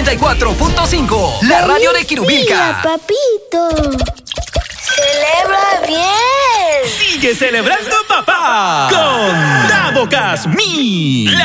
94.5, la radio de Quirubilca. Papito. ¡Celebra bien! ¡Sigue celebrando, papá! Con Dabocas Mi.